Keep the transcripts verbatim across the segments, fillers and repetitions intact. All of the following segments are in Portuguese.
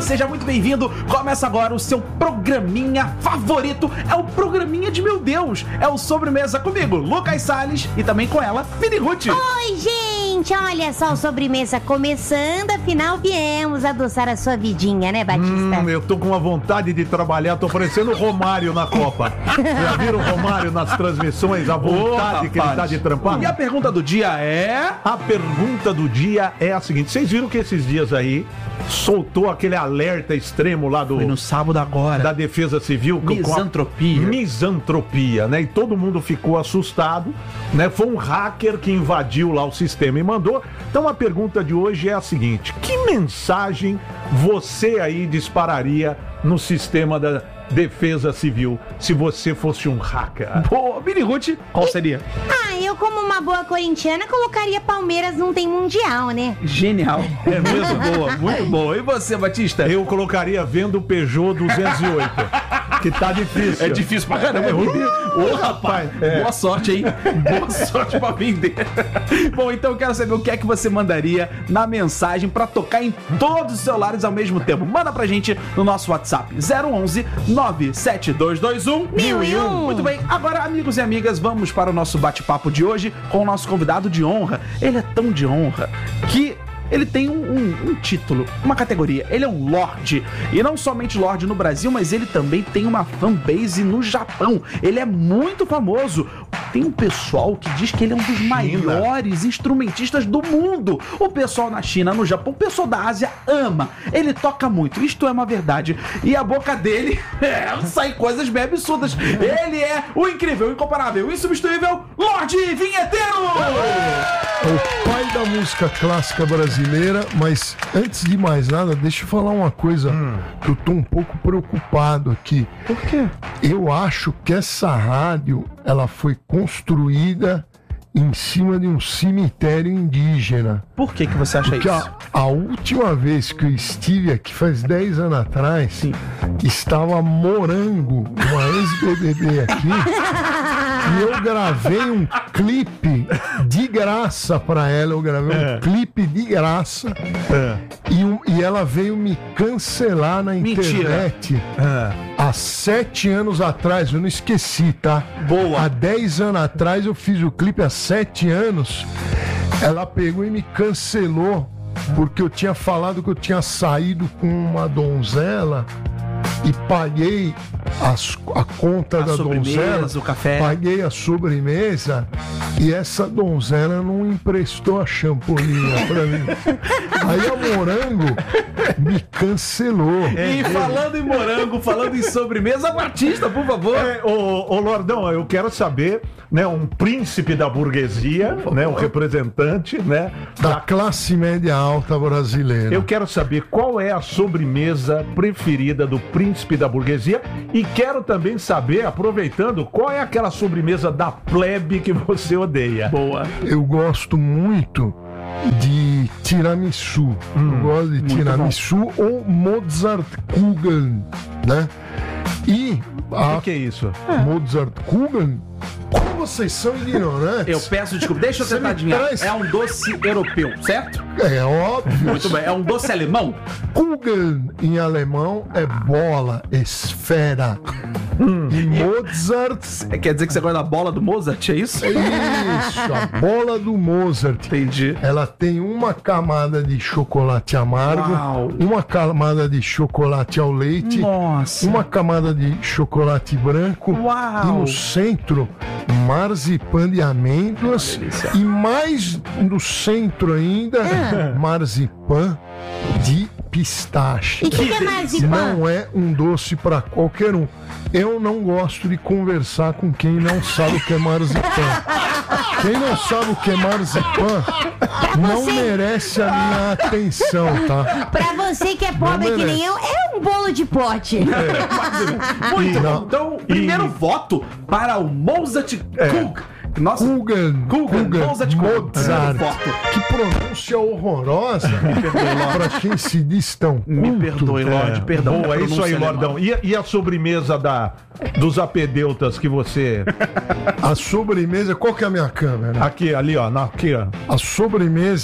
seja muito bem-vindo. Começa agora o seu programinha favorito. É o programinha de meu Deus. É o Sobremesa comigo, Lucas Salles, e também com ela, Vini Ruth. Oi, gente, olha só o Sobremesa começando, afinal viemos adoçar a sua vidinha, né, Batista? Hum, eu tô com uma vontade de trabalhar, tô parecendo o Romário na Copa. Já viram o Romário nas transmissões, a vontade Ô, que ele tá de trampar? E a pergunta do dia é... A pergunta do dia é a seguinte: vocês viram que esses dias aí soltou aquele alerta extremo lá do... Foi no sábado agora. Da Defesa Civil. com- Misantropia. Com a misantropia, né? E todo mundo ficou assustado, né? Foi um hacker que invadiu lá o sistema e mandou. Então a pergunta de hoje é a seguinte: que mensagem você aí dispararia no sistema da Defesa Civil se você fosse um hacker? Boa, Vini Ruth, qual seria? Ah, eu como uma boa corintiana colocaria Palmeiras não tem mundial, né? Genial. É mesmo? Boa, muito boa. E você, Batista? Eu colocaria vendo o Peugeot duzentos e oito, que tá difícil. É difícil pra caramba. É ruim. Ô, rapaz, É. boa sorte, hein? Boa sorte pra vender. Bom, então eu quero saber o que é que você mandaria na mensagem pra tocar em todos os celulares ao mesmo tempo. Manda pra gente no nosso WhatsApp zero onze nove sete dois dois um Mil e um. Muito bem, agora, amigos e amigas, vamos para o nosso bate-papo de hoje com o nosso convidado de honra. Ele é tão de honra que... ele tem um, um, um título, uma categoria. Ele é um Lorde. E não somente Lorde no Brasil, mas ele também tem uma fanbase no Japão. Ele é muito famoso. Tem um pessoal que diz que ele é um dos maiores instrumentistas do mundo. O pessoal na China, no Japão, o pessoal da Ásia ama. Ele toca muito. Isto é uma verdade. E a boca dele é, sai coisas bem absurdas. Ele é o incrível, o incomparável, o insubstituível Lorde Vinheteiro! O pai da música clássica brasileira, mas antes de mais nada, deixa eu falar uma coisa Hum. que eu tô um pouco preocupado aqui. Por quê? Eu acho que essa rádio, ela foi construída em cima de um cemitério indígena. Por que que você acha Porque isso? a, a última vez que eu estive aqui, faz dez anos atrás, Sim. estava Morango, uma ex-B B B aqui, e eu gravei um clipe de graça pra ela. Eu gravei É. um clipe de graça É. e, um- e ela veio me cancelar na Mentira. internet É. há sete anos atrás. Eu não esqueci, tá? Boa. Há dez anos atrás eu fiz o clipe, há sete anos. Ela pegou e me cancelou porque eu tinha falado que eu tinha saído com uma donzela e paguei as- a conta A da sobremesa, donzela, o café. paguei a sobremesa e essa donzela não emprestou a champolinha pra mim. Aí a Morango me cancelou. E falando em morango, falando em sobremesa, Batista, por favor. É, ô, ô Lordão, eu quero saber, né, um príncipe da burguesia, né, um representante, né, Da classe média alta brasileira. eu quero saber qual é a sobremesa preferida do príncipe da burguesia e quero também saber, aproveitando, qual é aquela sobremesa da plebe que você odeia. Boa. Eu gosto muito de tiramisu. Eu gosto de tiramisu ou Mozartkugeln, né? E O a que, que é isso? Mozartkugeln, como vocês são ignorantes, Eu peço desculpa, deixa eu Você tentar me adivinhar. traz- É um doce europeu, certo? é óbvio. Muito bem. É um doce alemão? Kugeln em alemão é bola, esfera. E Mozart É, quer dizer que você gosta da bola do Mozart, é isso? é isso, a bola do Mozart. Entendi. Ela tem uma camada de chocolate amargo, Uau. uma camada de chocolate ao leite, Nossa. uma camada de chocolate branco Uau. e no centro marzipan de amêndoas delícia. e mais no centro ainda marzipan de pistache. E o que, que é marzipan? Não é um doce para qualquer um. Eu não gosto de conversar com quem não sabe o que é marzipan. Quem não sabe o que é marzipan não Você- merece a minha atenção, tá? Pra você que é pobre Não que nem merece. eu, é um bolo de pote. Muito Não. bom. Então, primeiro voto para o Mozart Kug. Nossa, Kugeln, Kugeln, Kugeln, Mozart Kugeln. Mozart. Primeiro voto. Que pronúncia horrorosa pra quem se diz tão Me culto. perdoe, Lorde, perdão. Boa, é isso aí, Pronúncia Lordão. E, e a sobremesa da, dos apedeutas que você... A sobremesa, qual que é a minha câmera? Aqui, ali, ó, na- aqui, ó. A sobremesa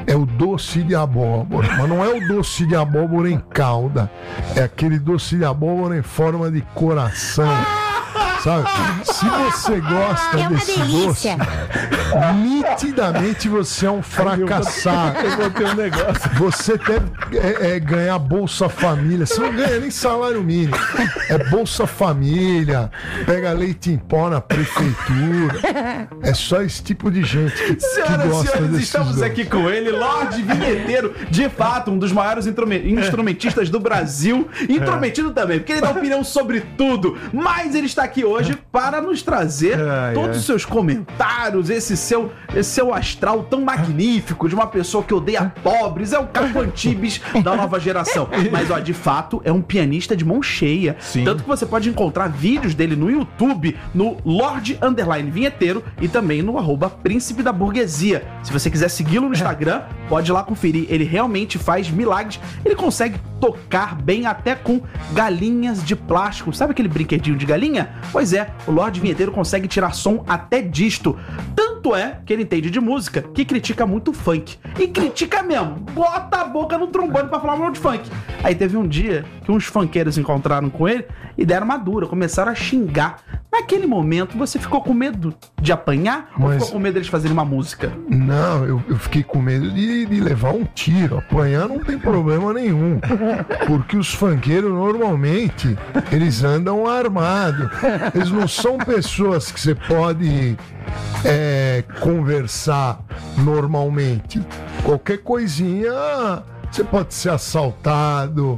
é o doce de abóbora. Mas não é o doce de abóbora em calda. É aquele doce de abóbora em forma de coração. Sabe? Se você gosta É uma desse delícia. doce, nitidamente você é um fracassado. Eu vou ter um negócio. Você deve é, é, ganhar Bolsa Família. Você não ganha nem salário mínimo. É Bolsa Família, pega leite em pó na prefeitura. É só esse tipo de gente que, que Senhoras e gosta senhores, desses estamos doces. aqui com ele, Lorde Vinheteiro, de fato, um dos maiores instrume- instrumentistas do Brasil. Intrometido também, porque ele dá opinião sobre tudo. Mas ele está aqui hoje para nos trazer Ai, todos ai. os seus comentários, esse seu, esse seu astral tão magnífico de uma pessoa que odeia pobres, é o Caco Antibes da nova geração. Mas, ó, de fato, é um pianista de mão cheia. Sim. Tanto que você pode encontrar vídeos dele no YouTube, no Lorde Underline Vinheteiro e também no arroba Príncipe da Burguesia. Se você quiser segui-lo no Instagram, pode ir lá conferir. Ele realmente faz milagres. Ele consegue tocar bem até com galinhas de plástico. Sabe aquele brinquedinho de galinha? Pois é, o Lorde Vinheteiro consegue tirar som até disto. Tanto é que ele entende de música que critica muito funk. E critica mesmo. Bota a boca no trombone pra falar mal de funk. Aí teve um dia que uns funkeiros encontraram com ele e deram uma dura, começaram a xingar. Naquele momento, você ficou com medo de apanhar ou Mas- ficou com medo deles fazerem uma música? Não, eu, eu fiquei com medo de, de levar um tiro. Apanhar não tem problema nenhum. Porque os funkeiros, normalmente, eles andam armados. Eles não são pessoas que você pode é, conversar normalmente. Qualquer coisinha, você pode ser assaltado,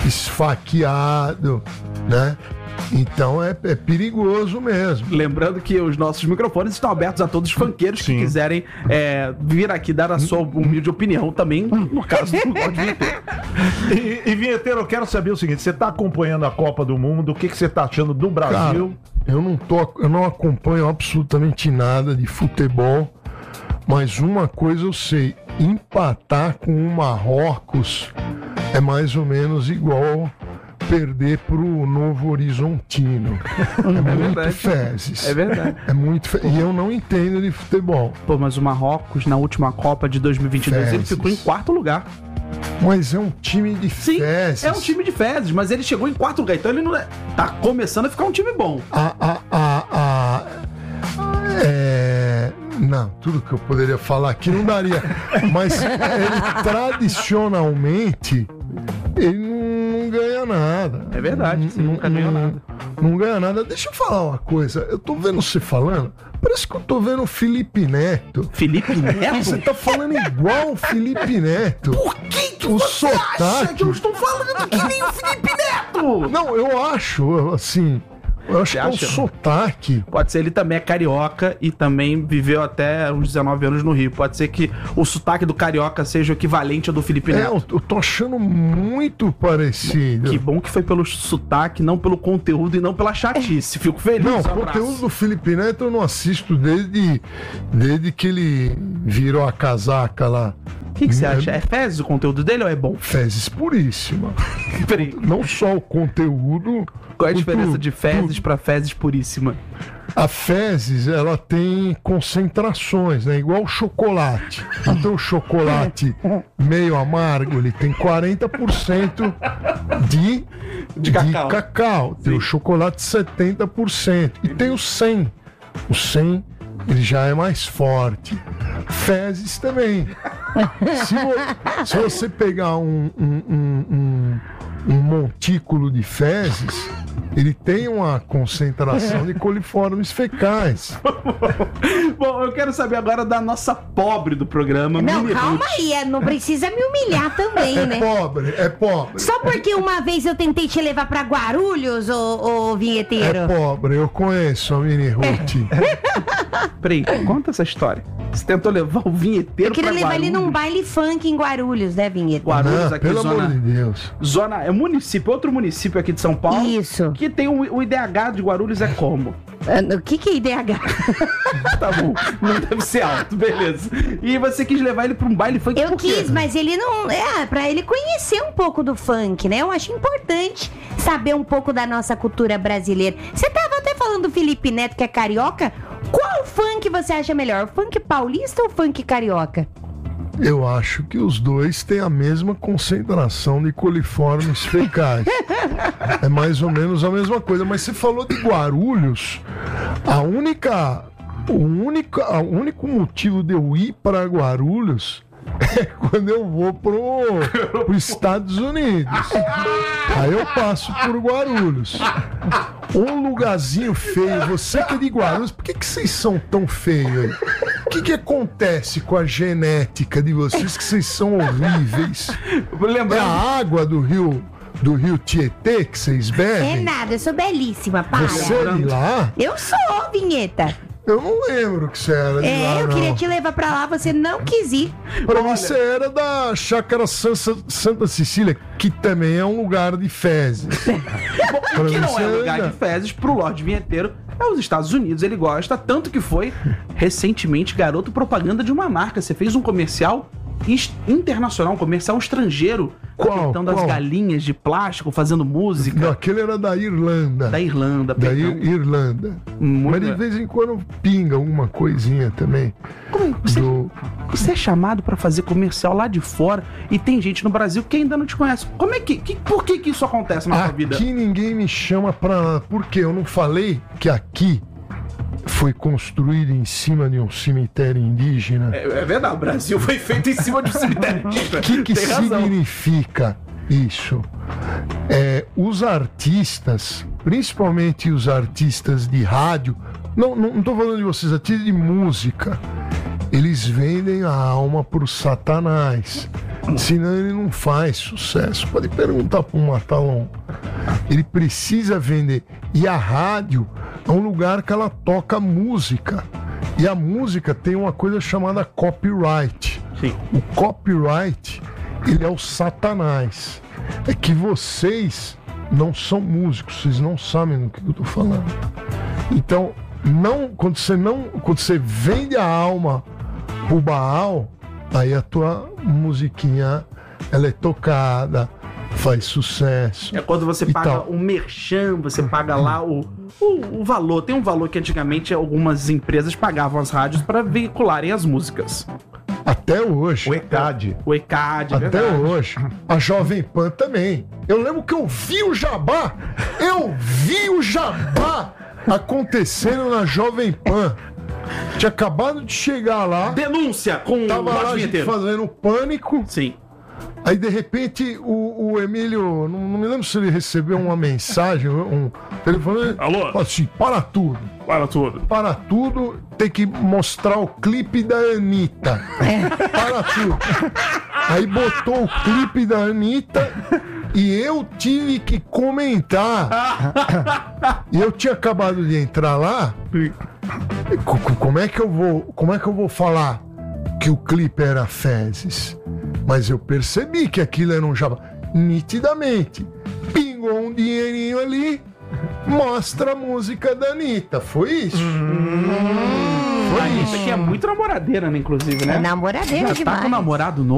esfaqueado, né? Então é, é perigoso mesmo. Lembrando que os nossos microfones estão abertos a todos os funkeiros que Sim. quiserem é, vir aqui dar a sua humilde opinião também, no caso do Lorde Vinheteiro. E, e Vinheteiro, eu quero saber o seguinte: você tá acompanhando a Copa do Mundo, o que, que você tá achando do Brasil? Cara, eu não tô, eu não acompanho absolutamente nada de futebol, mas uma coisa eu sei: empatar com o Marrocos é mais ou menos igual perder pro Novo Horizontino. É muito verdade. fezes. É verdade. É muito fe... E eu não entendo de futebol. Pô, mas o Marrocos, na última Copa de dois mil e vinte e dois, ele Fezes. ficou em quarto lugar. Mas é um time de Sim, fezes. é um time de fezes, mas ele chegou em quarto lugar, então ele não é... tá começando a ficar um time bom. A, a, a, a, é... Não, tudo que eu poderia falar aqui não daria. Mas ele tradicionalmente ele não ganha nada. É verdade, você nunca ganhou nada. Não ganha nada. Deixa eu falar uma coisa. Eu tô vendo você falando. Parece que eu tô vendo o Felipe Neto. Felipe Neto? Você tá falando igual o Felipe Neto. Por que, que O você acha sotaque. que eu estou falando que nem o Felipe Neto? Não, eu acho, assim. Eu acho Você que é o acha? sotaque. Pode ser, ele também é carioca e também viveu até uns dezenove anos no Rio. Pode ser que o sotaque do carioca seja o equivalente ao do Felipe É, Neto. eu, eu tô achando muito parecido. Que bom que foi pelo sotaque, não pelo conteúdo e não pela chatice. Fico feliz. Não, o abraço. conteúdo do Felipe Neto eu não assisto desde, desde que ele virou a casaca lá. O que, que você acha? É fezes o conteúdo dele ou é bom? Fezes puríssima. Peraí, Não só o conteúdo. qual é a o diferença tu- de fezes tu- pra fezes puríssima? A fezes, ela tem concentrações, né? Igual o chocolate. Então o chocolate meio amargo, ele tem quarenta por cento de, De cacau. cacau. Tem Sim. o chocolate setenta por cento. E tem o cem. O cem, ele já é mais forte. Fezes também. Se, vo- se você pegar um, um, um, um, um montículo de fezes, ele tem uma concentração de coliformes fecais. Bom, eu quero saber agora da nossa pobre do programa, Não, Mini calma Ruth. aí, é, não precisa me humilhar também, É né? pobre, é pobre. Só porque uma vez eu tentei te levar pra Guarulhos, ô, ô vinheteiro. É pobre, eu conheço a Mini Ruth. Peraí, conta essa história. Você tentou levar o vinheteiro Eu queria pra levar ele Guarulhos? num baile funk em Guarulhos, né, vinheta? Guarulhos, Não, aqui, pelo zona... amor de Deus. Zona... É município, outro município aqui de São Paulo. Isso. Que tem o, o I D H de Guarulhos é como? Ah, O que que é I D H? Tá bom, não deve ser alto, beleza. E você quis levar ele pra um baile funk Eu por quê? quis, mas ele não... É, pra ele conhecer um pouco do funk, né? Eu acho importante saber um pouco da nossa cultura brasileira. Você tava até falando do Felipe Neto, que é carioca. Qual funk você acha melhor? O funk paulista ou o funk carioca? Eu acho que os dois têm a mesma concentração de coliformes fecais. É mais ou menos a mesma coisa. Mas você falou de Guarulhos. A única, o único, o único motivo de eu ir para Guarulhos é quando eu vou pro, pro Estados Unidos. Aí eu passo por Guarulhos. Um lugarzinho feio. Você que é de Guarulhos, por que, que vocês são tão feios aí? O que, que acontece com a genética de vocês que vocês são horríveis? É a água do rio, do rio Tietê que vocês É bebem? nada, eu sou belíssima, para. Você é de lá? Eu sou, vinheta. Eu não lembro que você era de É, lá, eu não. queria te levar pra lá, você não quis ir. Pra mim você era da Chácara Santa, Santa Cecília, que também é um lugar de fezes. Bom, o que não você é lugar anda. de fezes pro Lorde Vinheteiro é os Estados Unidos. Ele gosta, tanto que foi recentemente garoto propaganda de uma marca. Você fez um comercial is- internacional, um comercial estrangeiro, Qual? afetando as Qual? galinhas de plástico, fazendo música. Não, aquele era da Irlanda. Da Irlanda, Da perdão. Ir- Irlanda. Muito Mas de bem. vez em quando pinga alguma coisinha também. Como você, Do... você é chamado pra fazer comercial lá de fora e tem gente no Brasil que ainda não te conhece. Como é que, que por que que isso acontece na sua vida? Aqui ninguém me chama pra nada. Por quê? Eu não falei que aqui foi construído em cima de um cemitério indígena? É, é verdade, o Brasil foi feito em cima de um cemitério. O que, que Tem razão. significa isso? É, os artistas, principalmente os artistas de rádio, não, não, não tô falando de vocês, artistas de música, eles vendem a alma pro Satanás. Senão ele não faz sucesso. Pode perguntar pro Matalon. Ele precisa vender. E a rádio é um lugar que ela toca música. E a música tem uma coisa chamada copyright. Sim. O copyright, ele é o Satanás. É que vocês não são músicos, vocês não sabem do que eu tô falando. Então, não, quando você não, quando você vende a alma pro Baal, aí a tua musiquinha, ela é tocada, faz sucesso. É quando você E paga tal. o merchan, você paga lá o, o, o valor. Tem um valor que antigamente algumas empresas pagavam as rádios para veicularem as músicas. Até hoje. O E C A D. O E C A D, é Até verdade. hoje. A Jovem Pan também. Eu lembro que eu vi o jabá. Eu vi o jabá acontecendo na Jovem Pan. Tinha acabado de chegar lá. Denúncia com Tava o lá a Lorde gente Vinheteiro. fazendo pânico. Sim. Aí de repente o, o Emílio, não, não me lembro se ele recebeu uma mensagem, um telefone. Alô? Falou assim: para tudo. Para tudo. Para tudo, tem que mostrar o clipe da Anitta. Para tudo. Aí botou o clipe da Anitta e eu tive que comentar. E eu tinha acabado de entrar lá. Co- co- Como é que eu vou, como é que eu vou falar que o clipe era fezes? Mas eu percebi que aquilo era um jabá. Nitidamente. Pingou um dinheirinho ali. Mostra a música da Anitta. Foi isso? A Foi Anitta isso. que é muito namoradeira, né, inclusive, né? É namoradeira Já tá demais. com namorado novo.